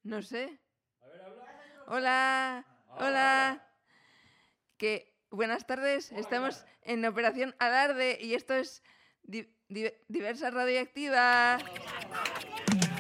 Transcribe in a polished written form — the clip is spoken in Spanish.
No sé. A ver, habla. Hola, hola. Buenas tardes. Hola, Estamos ¿qué tal? en Operación Alarde y esto es Diversa Radioactiva.